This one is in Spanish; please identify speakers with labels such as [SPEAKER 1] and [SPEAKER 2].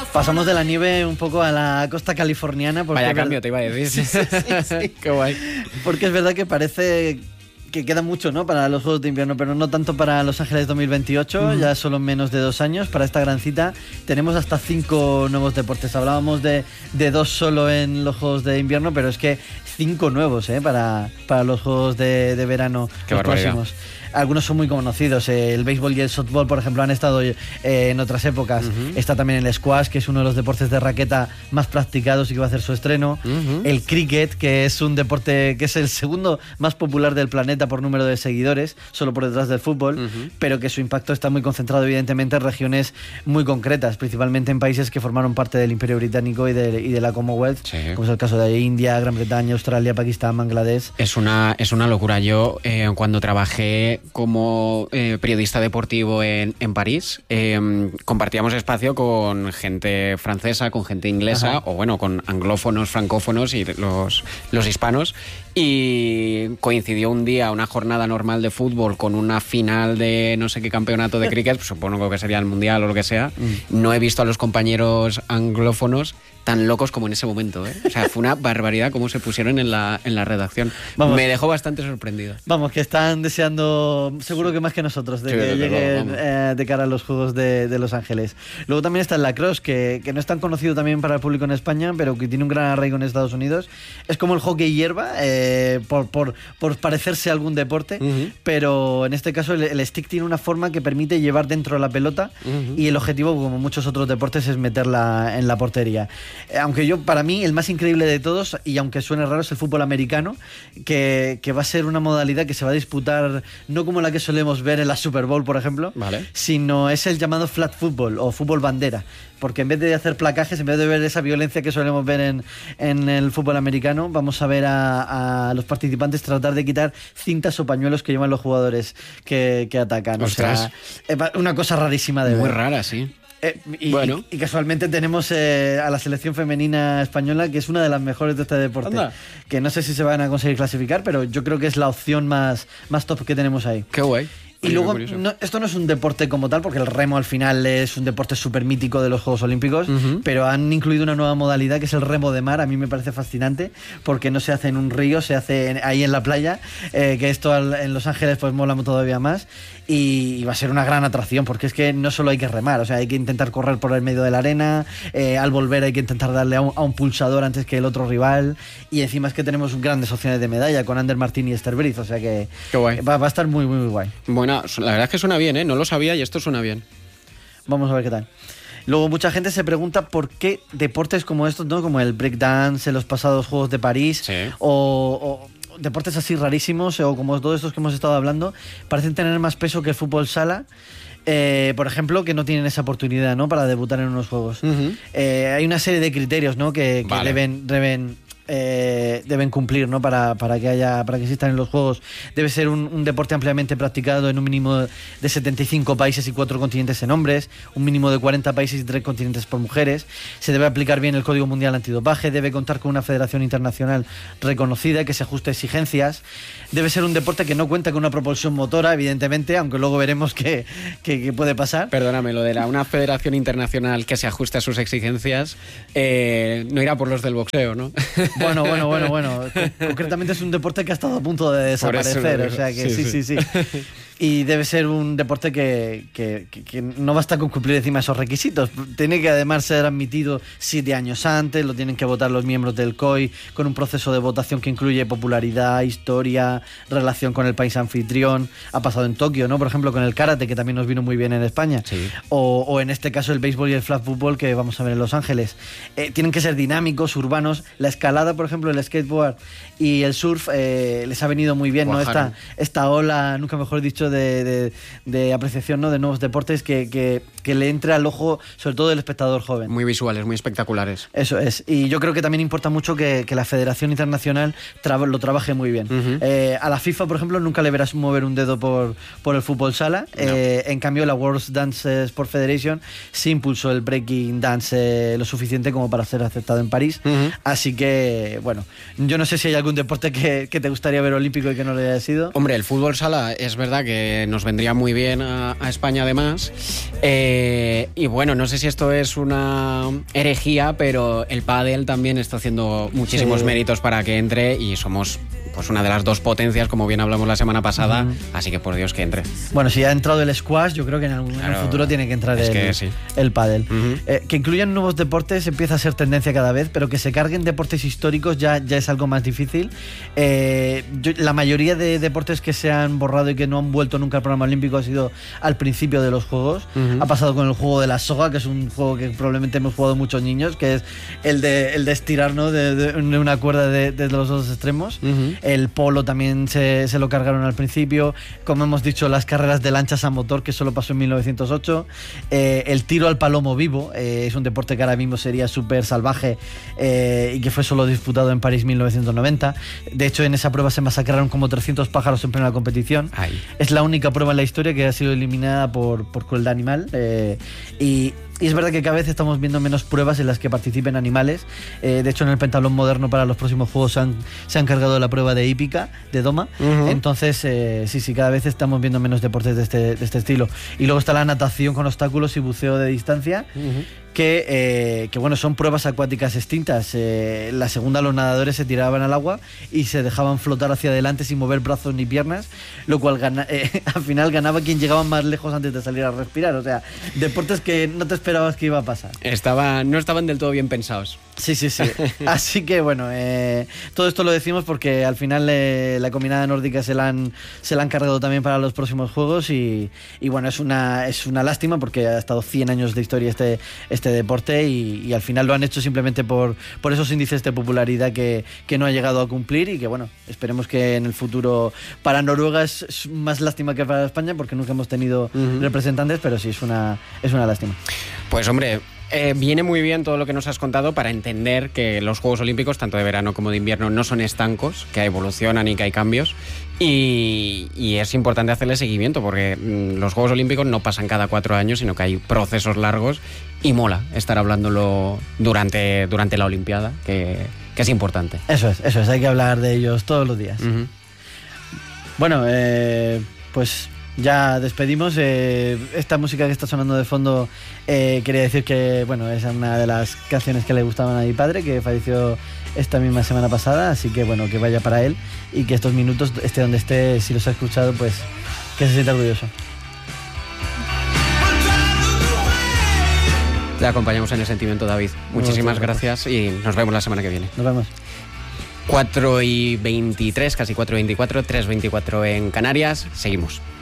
[SPEAKER 1] Pasamos de la nieve un poco a la costa californiana.
[SPEAKER 2] Vaya cambio, te iba a decir.
[SPEAKER 1] Sí.
[SPEAKER 2] Qué guay.
[SPEAKER 1] Porque es verdad que parece que queda mucho, ¿no?, para los Juegos de Invierno, pero no tanto para Los Ángeles 2028, ya solo en menos de 2 años. Para esta gran cita tenemos hasta 5 nuevos deportes. Hablábamos de 2 solo en los Juegos de Invierno, pero es que 5 nuevos para los Juegos de verano.
[SPEAKER 2] Qué
[SPEAKER 1] los
[SPEAKER 2] barbaridad.
[SPEAKER 1] próximos. Algunos son muy conocidos. El béisbol y el softball, por ejemplo, han estado en otras épocas. Está también el squash, que es uno de los deportes de raqueta más practicados y que va a hacer su estreno. El cricket, que es un deporte que es el segundo más popular del planeta por número de seguidores, solo por detrás del fútbol, pero que su impacto está muy concentrado evidentemente en regiones muy concretas, principalmente en países que formaron parte del Imperio Británico y de la Commonwealth, como es el caso de India, Gran Bretaña, Australia, Pakistán, Bangladesh.
[SPEAKER 2] Es una locura. Yo cuando trabajé como periodista deportivo en París, compartíamos espacio con gente francesa, con gente inglesa, o bueno, con anglófonos, francófonos y los hispanos, y coincidió un día una jornada normal de fútbol con una final de no sé qué campeonato de cricket, pues supongo que sería el mundial o lo que sea. No he visto a los compañeros anglófonos tan locos como en ese momento, ¿eh? O sea, fue una barbaridad cómo se pusieron en la redacción.
[SPEAKER 1] Vamos.
[SPEAKER 2] Me dejó bastante sorprendido.
[SPEAKER 1] Vamos, que están deseando, seguro que más que nosotros, de que lleguen de cara a los Juegos de Los Ángeles. Luego también está el lacrosse, que no es tan conocido también para el público en España, pero que tiene un gran arraigo en Estados Unidos. Es como el hockey hierba, por parecerse a algún deporte, pero en este caso el stick tiene una forma que permite llevar dentro la pelota, y el objetivo, como muchos otros deportes, es meterla en la portería. Aunque para mí, el más increíble de todos, y aunque suene raro, es el fútbol americano, que va a ser una modalidad que se va a disputar no como la que solemos ver en la Super Bowl, por ejemplo, sino es el llamado flag football o fútbol bandera, porque en vez de hacer placajes, en vez de ver esa violencia que solemos ver en el fútbol americano, vamos a ver a los participantes tratar de quitar cintas o pañuelos que llevan los jugadores que atacan.
[SPEAKER 2] Ostras.
[SPEAKER 1] O sea, una cosa rarísima de ver.
[SPEAKER 2] Muy rara, sí.
[SPEAKER 1] Y casualmente tenemos a la selección femenina española, que es una de las mejores de este deporte.
[SPEAKER 2] Anda.
[SPEAKER 1] Que no sé si se van a conseguir clasificar, pero yo creo que es la opción más top que tenemos ahí.
[SPEAKER 2] Qué guay.
[SPEAKER 1] Y luego, esto no es un deporte como tal, porque el remo al final es un deporte súper mítico de los Juegos Olímpicos, pero han incluido una nueva modalidad que es el remo de mar. A mí me parece fascinante, porque no se hace en un río, se hace ahí en la playa, que esto en Los Ángeles pues mola todavía más, y va a ser una gran atracción, porque es que no solo hay que remar, o sea, hay que intentar correr por el medio de la arena, al volver hay que intentar darle a un pulsador antes que el otro rival, y encima es que tenemos grandes opciones de medalla con Ander Martín y Esther Briz, o sea que va a estar muy, muy, muy guay.
[SPEAKER 2] Bueno, la verdad es que suena bien, ¿eh? No lo sabía y esto suena bien.
[SPEAKER 1] Vamos a ver qué tal. Luego mucha gente se pregunta por qué deportes como estos, ¿no?, como el breakdance en los pasados Juegos de París, o deportes así rarísimos, o como todos estos que hemos estado hablando, parecen tener más peso que el fútbol sala. Por ejemplo, que no tienen esa oportunidad, ¿no?, para debutar en unos juegos. Hay una serie de criterios, ¿no?, que deben cumplir, ¿no?, para que existan en los juegos. Debe ser un deporte ampliamente practicado en un mínimo de 75 países y 4 continentes en hombres, un mínimo de 40 países y 3 continentes por mujeres. Se debe aplicar bien el Código Mundial Antidopaje, debe contar con una federación internacional reconocida que se ajuste a exigencias. Debe ser un deporte que no cuenta con una propulsión motora, evidentemente, aunque luego veremos que puede pasar.
[SPEAKER 2] Perdóname, lo de una federación internacional que se ajuste a sus exigencias no irá por los del boxeo, ¿no?
[SPEAKER 1] Bueno. Concretamente es un deporte que ha estado a punto de desaparecer, o sea que sí. Y debe ser un deporte que no basta con cumplir encima esos requisitos. Tiene que además ser admitido 7 años antes, lo tienen que votar los miembros del COI con un proceso de votación que incluye popularidad, historia, relación con el país anfitrión. Ha pasado en Tokio, ¿no?, por ejemplo, con el karate, que también nos vino muy bien en España. Sí. O en este caso el béisbol y el flag football, que vamos a ver en Los Ángeles. Tienen que ser dinámicos, urbanos. La escalada, por ejemplo, el skateboard y el surf les ha venido muy bien, ¿no?, esta ola, nunca mejor dicho, de apreciación, ¿no?, de nuevos deportes que le entre al ojo, sobre todo del espectador joven.
[SPEAKER 2] Muy visuales, muy espectaculares.
[SPEAKER 1] Eso es. Y yo creo que también importa mucho que la Federación Internacional lo trabaje muy bien. A la FIFA, por ejemplo, nunca le verás mover un dedo por el fútbol sala. No. En cambio, la World Dance Sport Federation sí impulsó el breaking dance lo suficiente como para ser aceptado en París. Así que, bueno, yo no sé si hay algún deporte que te gustaría ver olímpico y que no lo haya sido.
[SPEAKER 2] Hombre, el fútbol sala es verdad que que nos vendría muy bien a España además. Y bueno, no sé si esto es una herejía, pero el pádel también está haciendo muchísimos méritos para que entre y somos pues una de las dos potencias, como bien hablamos la semana pasada, así que por Dios que entre.
[SPEAKER 1] Bueno, si ha entrado el squash, yo creo que en el futuro tiene que entrar el pádel. Que incluyan nuevos deportes empieza a ser tendencia cada vez, pero que se carguen deportes históricos ya es algo más difícil. La mayoría de deportes que se han borrado y que no han vuelto nunca al programa olímpico ha sido al principio de los Juegos. Ha pasado con el juego de la soga, que es un juego que probablemente hemos jugado muchos niños, que es el de estirarnos de una cuerda de los dos extremos. El polo también se lo cargaron al principio. Como hemos dicho, las carreras de lanchas a motor, que solo pasó en 1908. El tiro al palomo vivo, es un deporte que ahora mismo sería súper salvaje y que fue solo disputado en París 1990. De hecho, en esa prueba se masacraron como 300 pájaros en plena competición. Es la única prueba en la historia que ha sido eliminada por crueldad animal. Y es verdad que cada vez estamos viendo menos pruebas en las que participen animales. De hecho, en el pentatlón moderno para los próximos Juegos se han cargado la prueba de hípica, de doma. Entonces, sí, cada vez estamos viendo menos deportes de este estilo. Y luego está la natación con obstáculos y buceo de distancia, que bueno, son pruebas acuáticas extintas. La segunda, los nadadores se tiraban al agua y se dejaban flotar hacia adelante sin mover brazos ni piernas, lo cual al final ganaba quien llegaba más lejos antes de salir a respirar. O sea, deportes que no te esperabas que iba a pasar.
[SPEAKER 2] No estaban del todo bien pensados.
[SPEAKER 1] Sí. Así que bueno, todo esto lo decimos porque al final la combinada nórdica se la han cargado también para los próximos Juegos y bueno, es una lástima porque ha estado 100 años de historia este deporte y al final lo han hecho simplemente por esos índices de popularidad que no ha llegado a cumplir y que bueno, esperemos que en el futuro para Noruega es más lástima que para España porque nunca hemos tenido representantes, pero sí es una lástima.
[SPEAKER 2] Pues hombre, viene muy bien todo lo que nos has contado para entender que los Juegos Olímpicos, tanto de verano como de invierno, no son estancos, que evolucionan y que hay cambios. Y es importante hacerle seguimiento porque los Juegos Olímpicos no pasan cada 4 años, sino que hay procesos largos y mola estar hablándolo durante la Olimpiada, que es importante.
[SPEAKER 1] Eso es, hay que hablar de ellos todos los días. Bueno, pues ya despedimos. Esta música que está sonando de fondo, quería decir que bueno, es una de las canciones que le gustaban a mi padre, que falleció esta misma semana pasada, así que bueno, que vaya para él y que estos minutos, esté donde esté, si los ha escuchado, pues que se sienta orgulloso.
[SPEAKER 2] Te acompañamos en el sentimiento, David. Muchísimas gracias y nos vemos la semana que viene.
[SPEAKER 1] Nos vemos.
[SPEAKER 2] 4:23, casi 4:24, 3:24 en Canarias. Seguimos.